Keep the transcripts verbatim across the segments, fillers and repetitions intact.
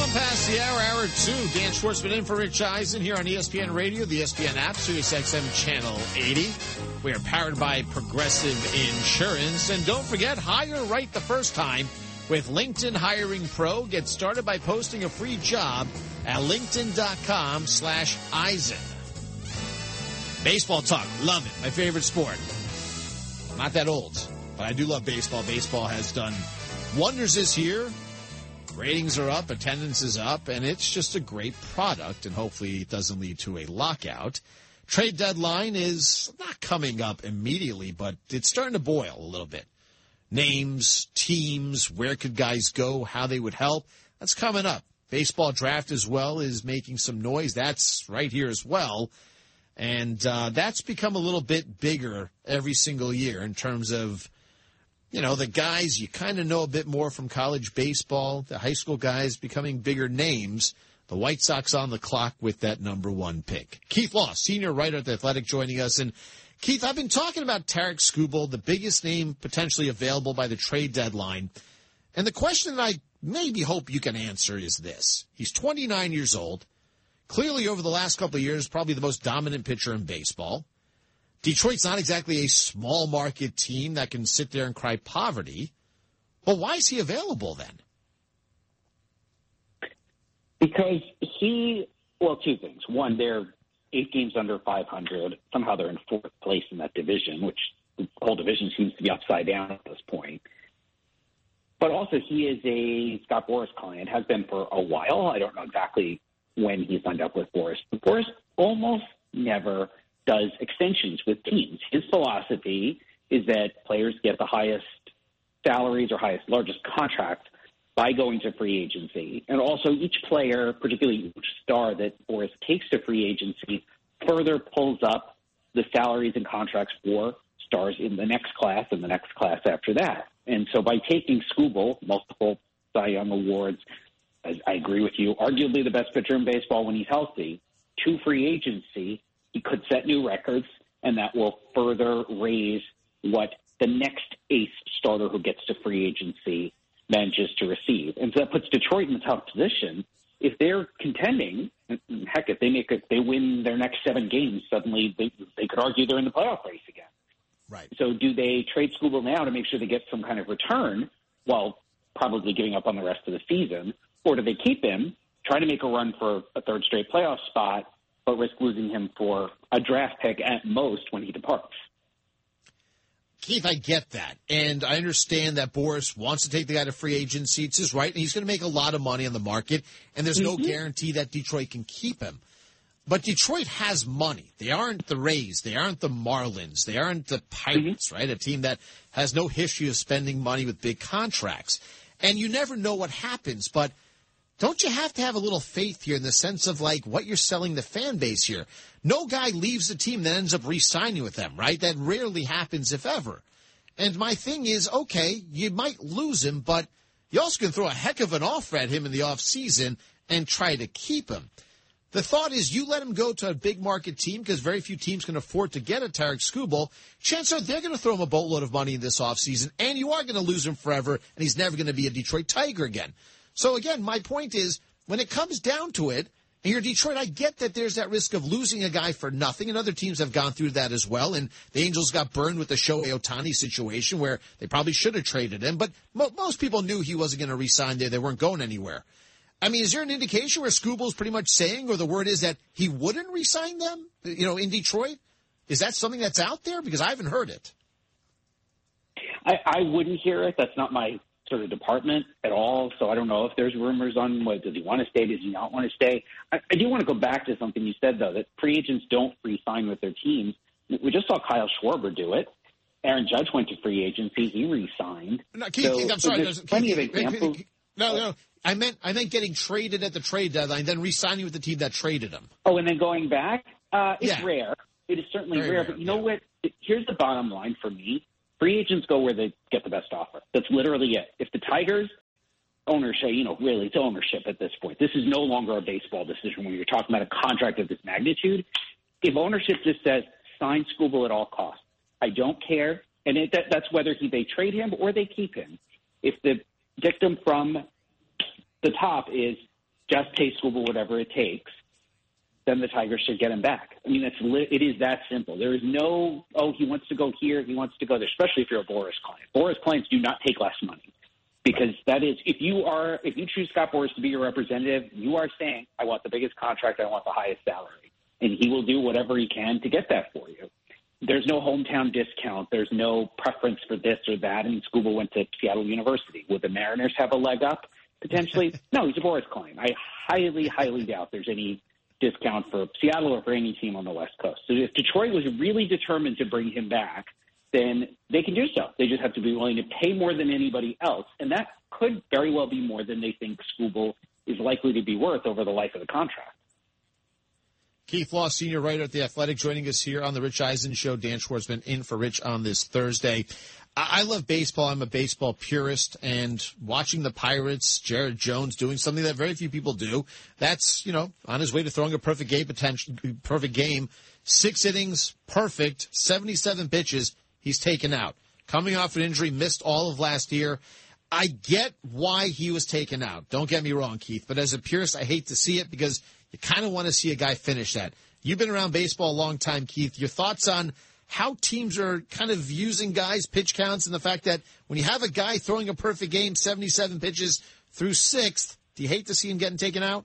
On past the hour, hour two. Dan Schwartzman in for Rich Eisen here on E S P N Radio, the E S P N app, Sirius X M Channel eighty. We are powered by Progressive Insurance. And don't forget, hire right the first time with LinkedIn Hiring Pro. Get started by posting a free job at linkedin.com slash Eisen. Baseball talk. Love it. My favorite sport. Not that old, but I do love baseball. Baseball has done wonders this year. Ratings are up, attendance is up, and it's just a great product, and hopefully it doesn't lead to a lockout. Trade deadline is not coming up immediately, but it's starting to boil a little bit. Names, teams, where could guys go, how they would help, that's coming up. Baseball draft as well is making some noise. That's right here as well. And uh, that's become a little bit bigger every single year in terms of, you know, the guys you kind of know a bit more from college baseball, the high school guys becoming bigger names. The White Sox on the clock with that number one pick. Keith Law, senior writer at The Athletic, joining us. And, Keith, I've been talking about Tarik Skubal, the biggest name potentially available by the trade deadline. And the question that I maybe hope you can answer is this. He's twenty-nine years old. Clearly, over the last couple of years, probably the most dominant pitcher in baseball. Detroit's not exactly a small market team that can sit there and cry poverty. But why is he available then? Because he, well, two things. One, they're eight games under five hundred. Somehow they're in fourth place in that division, which the whole division seems to be upside down at this point. But also, he is a Scott Boras client, has been for a while. I don't know exactly when he signed up with Boras. But Boras almost never does extensions with teams. His philosophy is that players get the highest salaries or highest, largest contracts by going to free agency. And also each player, particularly each star that Boras takes to free agency, further pulls up the salaries and contracts for stars in the next class and the next class after that. And so by taking Skubal, multiple Cy Young awards, I, I agree with you, arguably the best pitcher in baseball when he's healthy, to free agency, he could set new records, and that will further raise what the next ace starter who gets to free agency manages to receive. And so that puts Detroit in a tough position. If they're contending, heck, if they make a, they win their next seven games, suddenly they, they could argue they're in the playoff race again. Right. So do they trade Skubal now to make sure they get some kind of return while probably giving up on the rest of the season? Or do they keep him, try to make a run for a third straight playoff spot, but risk losing him for a draft pick at most when he departs? Keith, I get that. And I understand that Boras wants to take the guy to free agency. It's his right, and he's going to make a lot of money on the market, and there's no mm-hmm. guarantee that Detroit can keep him. But Detroit has money. They aren't the Rays. They aren't the Marlins. They aren't the Pirates, mm-hmm. right? A team that has no history of spending money with big contracts. And you never know what happens, but don't you have to have a little faith here in the sense of, like, what you're selling the fan base here? No guy leaves the team that ends up re-signing with them, right? That rarely happens, if ever. And my thing is, okay, you might lose him, but you also can throw a heck of an offer at him in the offseason and try to keep him. The thought is you let him go to a big market team because very few teams can afford to get a Tarik Skubal. Chances are they're going to throw him a boatload of money in this offseason, and you are going to lose him forever, and he's never going to be a Detroit Tiger again. So, again, my point is, when it comes down to it, and you're Detroit, I get that there's that risk of losing a guy for nothing, and other teams have gone through that as well, and the Angels got burned with the Shohei Ohtani situation where they probably should have traded him, but mo- most people knew he wasn't going to re-sign there. They weren't going anywhere. I mean, is there an indication where Skubal's pretty much saying, or the word is that he wouldn't re-sign them, you know, in Detroit? Is that something that's out there? Because I haven't heard it. I, I wouldn't hear it. That's not my sort of department at all. So I don't know if there's rumors on what, does he want to stay, does he not want to stay. I, I do want to go back to something you said, though, that free agents don't re-sign with their teams. We just saw Kyle Schwarber do it. Aaron Judge went to free agency. He re-signed. No, Keith, so, Keith, I'm sorry. so there's Keith, plenty Keith, of examples. Keith, no, no. I meant I meant getting traded at the trade deadline, then re-signing with the team that traded him. Oh, and then going back? Uh, it's yeah. rare. It is certainly Very rare. rare. But you know yeah. what? Here's the bottom line for me. Free agents go where they get the best offer. That's literally it. If the Tigers ownership, you know, really it's ownership at this point. This is no longer a baseball decision when you're talking about a contract of this magnitude. If ownership just says, sign Skubal at all costs, I don't care. And it, that, that's whether he, they trade him or they keep him. If the dictum from the top is just pay Skubal whatever it takes, then the Tigers should get him back. I mean, it's li- it is that simple. There is no, oh, he wants to go here, he wants to go there, especially if you're a Boras client. Boras clients do not take less money because that is, if you are, if you choose Scott Boras to be your representative, you are saying, I want the biggest contract, I want the highest salary. And he will do whatever he can to get that for you. There's no hometown discount. There's no preference for this or that. I mean, Skubal went to Seattle University. Would the Mariners have a leg up, potentially? No, he's a Boras client. I highly, highly doubt there's any discount for Seattle or for any team on the West Coast. So if Detroit was really determined to bring him back, then they can do so. They just have to be willing to pay more than anybody else. And that could very well be more than they think Skubal is likely to be worth over the life of the contract. Keith Law, senior writer at The Athletic, joining us here on the Rich Eisen Show. Dan Schwartzman in for Rich on this Thursday. I love baseball. I'm a baseball purist, and watching the Pirates, Jared Jones doing something that very few people do. That's, you know, on his way to throwing a perfect game, potential, perfect game. Six innings, perfect, seventy-seven pitches. He's taken out. Coming off an injury, missed all of last year. I get why he was taken out. Don't get me wrong, Keith, but as a purist, I hate to see it because you kind of want to see a guy finish that. You've been around baseball a long time, Keith. Your thoughts on how teams are kind of using guys' pitch counts and the fact that when you have a guy throwing a perfect game, seventy-seven pitches through sixth, do you hate to see him getting taken out?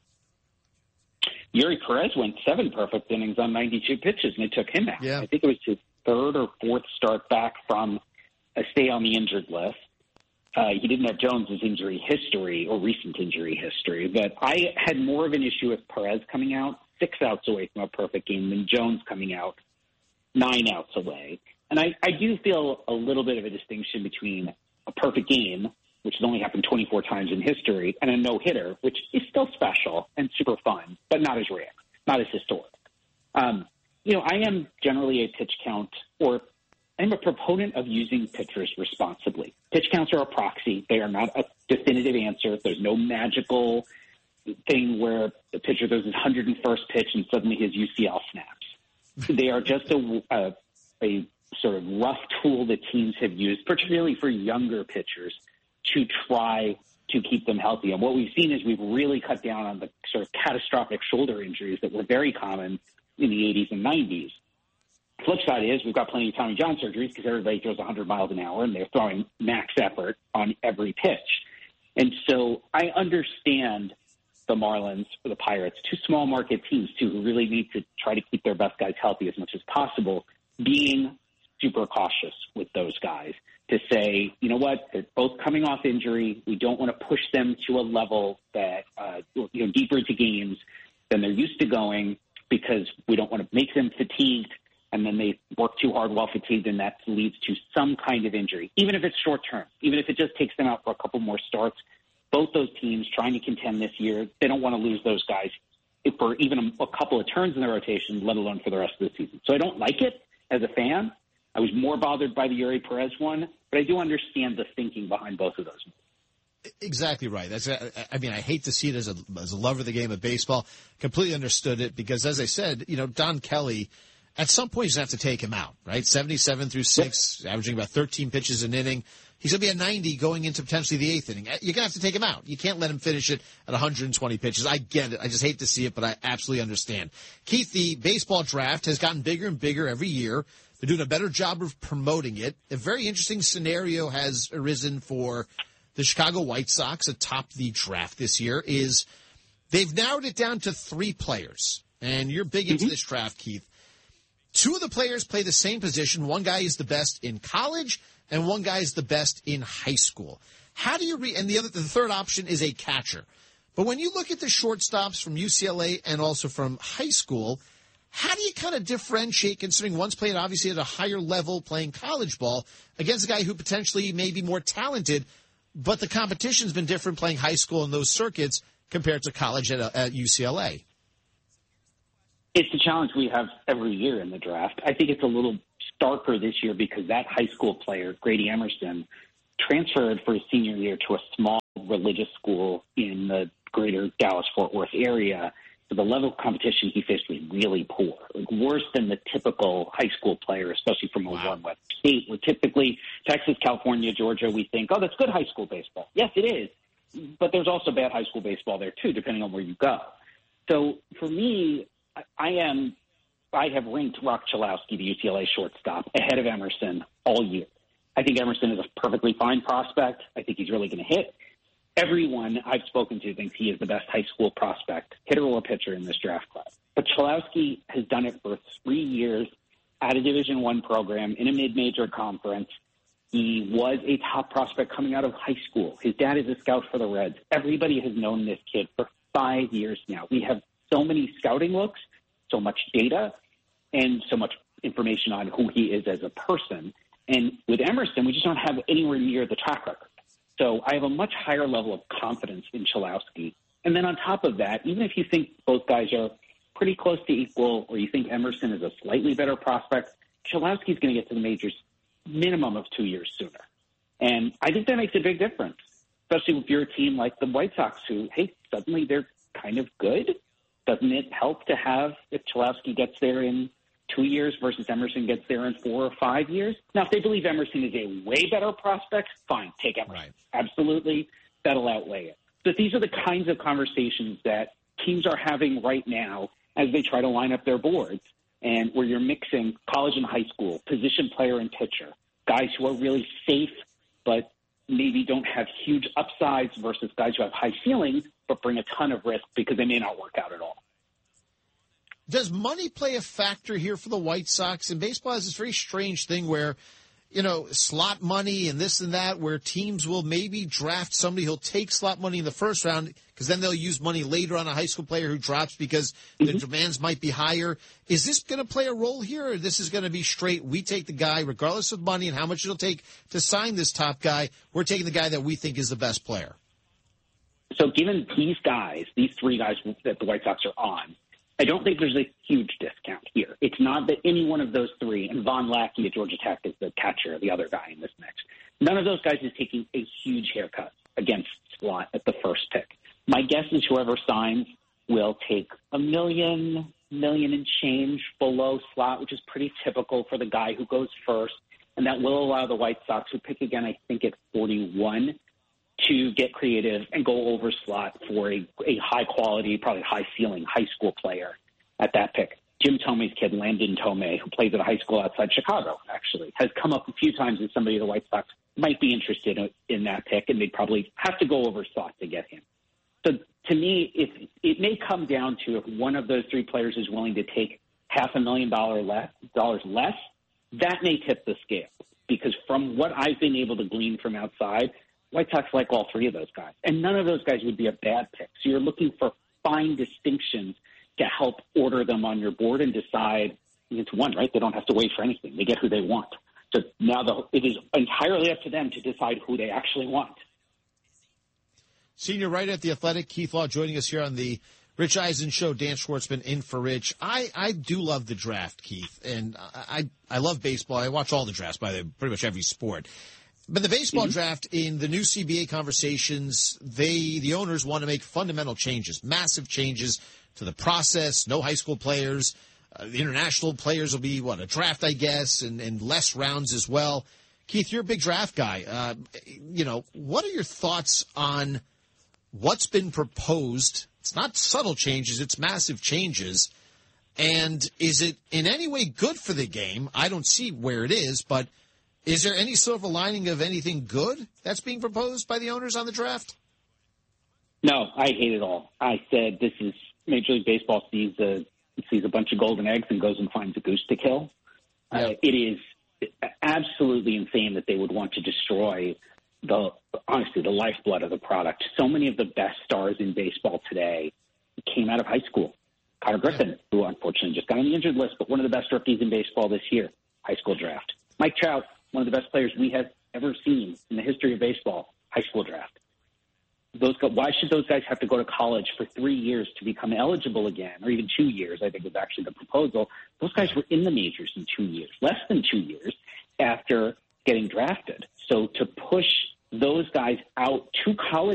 Yuri Perez went seven perfect innings on ninety-two pitches, and they took him out. Yeah. I think it was his third or fourth start back from a stay on the injured list. Uh, he didn't have Jones's injury history or recent injury history, but I had more of an issue with Perez coming out six outs away from a perfect game than Jones coming out nine outs away. And I, I do feel a little bit of a distinction between a perfect game, which has only happened twenty-four times in history, and a no-hitter, which is still special and super fun, but not as rare, not as historic. Um, you know, I am generally a pitch count, or I'm a proponent of using pitchers responsibly. Pitch counts are a proxy. They are not a definitive answer. There's no magical thing where the pitcher throws his one hundred first pitch and suddenly his U C L snaps. They are just a, a, a sort of rough tool that teams have used, particularly for younger pitchers, to try to keep them healthy. And what we've seen is we've really cut down on the sort of catastrophic shoulder injuries that were very common in the eighties and nineties. Flip side is we've got plenty of Tommy John surgeries because everybody throws one hundred miles an hour and they're throwing max effort on every pitch. And so I understand the Marlins or the Pirates, two small market teams too, who really need to try to keep their best guys healthy as much as possible, being super cautious with those guys to say, you know what, they're both coming off injury. We don't want to push them to a level that, uh, you know, deeper into games than they're used to going because we don't want to make them fatigued. And then they work too hard while fatigued, and that leads to some kind of injury, even if it's short term, even if it just takes them out for a couple more starts. Both those teams trying to contend this year, they don't want to lose those guys for even a, a couple of turns in the rotation, let alone for the rest of the season. So I don't like it as a fan. I was more bothered by the Yuri Perez one, but I do understand the thinking behind both of those. Exactly right. That's. I mean, I hate to see it as a as a lover of the game of baseball. Completely understood it because, as I said, you know, Don Kelly, at some point, he's going to have to take him out, right? seventy-seven through six, yep. Averaging about thirteen pitches an inning. He's going to be at ninety going into potentially the eighth inning. You're going to have to take him out. You can't let him finish it at one hundred twenty pitches. I get it. I just hate to see it, but I absolutely understand. Keith, the baseball draft has gotten bigger and bigger every year. They're doing a better job of promoting it. A very interesting scenario has arisen for the Chicago White Sox atop the draft this year is they've narrowed it down to three players. And you're big into mm-hmm. this draft, Keith. Two of the players play the same position. One guy is the best in college, and one guy is the best in high school. How do you read? And the other, the third option is a catcher. But when you look at the shortstops from U C L A and also from high school, how do you kind of differentiate, considering one's playing obviously at a higher level, playing college ball, against a guy who potentially may be more talented, but the competition's been different playing high school in those circuits compared to college at, at U C L A? It's a challenge we have every year in the draft. I think it's a little starker this year because that high school player, Grady Emerson, transferred for his senior year to a small religious school in the greater Dallas-Fort Worth area. So the level of competition he faced was really poor, like worse than the typical high school player, especially from a wow. warm wet state where typically Texas, California, Georgia, we think, oh, that's good high school baseball. Yes, it is. but there's also bad high school baseball there too, depending on where you go. So for me, I am, I have ranked Rock Chalowski, the U C L A shortstop, ahead of Emerson all year. I think Emerson is a perfectly fine prospect. I think he's really going to hit. Everyone I've spoken to thinks he is the best high school prospect, hitter or pitcher in this draft class. But Chalowski has done it for three years at a Division One program in a mid-major conference. He was a top prospect coming out of high school. His dad is a scout for the Reds. Everybody has known this kid for five years now. We have so many scouting looks, so much data, and so much information on who he is as a person. And with Emerson, we just don't have anywhere near the track record. So I have a much higher level of confidence in Chalowski. And then on top of that, even if you think both guys are pretty close to equal, or you think Emerson is a slightly better prospect, Chalowski's going to get to the majors minimum of two years sooner. And I think that makes a big difference, especially if you're a team like the White Sox who, hey, suddenly they're kind of good. Doesn't it help to have if Chalowski gets there in two years versus Emerson gets there in four or five years? Now, if they believe Emerson is a way better prospect, fine, take Emerson. Right. Absolutely, that'll outweigh it. But these are the kinds of conversations that teams are having right now as they try to line up their boards, and where you're mixing college and high school, position player and pitcher, guys who are really safe but maybe don't have huge upsides versus guys who have high ceilings but bring a ton of risk because they may not work out at all. Does money play a factor here for the White Sox? And baseball has this very strange thing where, you know, slot money and this and that, where teams will maybe draft somebody who'll take slot money in the first round because then they'll use money later on a high school player who drops because mm-hmm. the demands might be higher. Is this going to play a role here, or this is going to be straight, we take the guy regardless of money and how much it'll take to sign this top guy, we're taking the guy that we think is the best player? So given these guys, these three guys that the White Sox are on, I don't think there's a huge discount here. It's not that any one of those three, and Von Lackey at Georgia Tech is the catcher, the other guy in this mix, none of those guys is taking a huge haircut against slot at the first pick. My guess is whoever signs will take a million, million and change below slot, which is pretty typical for the guy who goes first, and that will allow the White Sox, who pick again, I think, at forty-one, to get creative and go over slot for a, a high-quality, probably high-ceiling high school player at that pick. Jim Tomey's kid, Landon Tomei, who plays at a high school outside Chicago, actually, has come up a few times as somebody the White Sox might be interested in, in that pick, and they'd probably have to go over slot to get him. So to me, it, it may come down to if one of those three players is willing to take half a million dollar less, dollars less, that may tip the scale. Because from what I've been able to glean from outside, White Sox like all three of those guys, and none of those guys would be a bad pick. So you're looking for fine distinctions to help order them on your board and decide it's one, right? They don't have to wait for anything. They get who they want. So now the, it is entirely up to them to decide who they actually want. Senior writer at The Athletic, Keith Law, joining us here on the Rich Eisen Show. Dan Schwartzman in for Rich. I, I do love the draft, Keith, and I, I love baseball. I watch all the drafts, by the way, pretty much every sport. But the baseball mm-hmm. draft, in the new C B A conversations, they the owners want to make fundamental changes, massive changes to the process. No high school players. Uh, the international players will be, what, a draft, I guess, and, and less rounds as well. Keith, you're a big draft guy. Uh, you know, what are your thoughts on what's been proposed? It's not subtle changes, it's massive changes. And is it in any way good for the game? I don't see where it is, but is there any silver lining of anything good that's being proposed by the owners on the draft? No, I hate it all. I said this is Major League Baseball sees a, sees a bunch of golden eggs and goes and finds a goose to kill. Yeah. Uh, it is absolutely insane that they would want to destroy the, honestly, the lifeblood of the product. So many of the best stars in baseball today came out of high school. Carter Griffin, yeah. who unfortunately just got on the injured list, but one of the best rookies in baseball this year, high school draft. Mike Trout, one of the best players we have ever seen in the history of baseball, high school draft. Those why should those guys have to go to college for three years to become eligible again, or even two years, I think was actually the proposal. Those guys were in the majors in two years, less than two years after getting drafted. So to push those guys out to college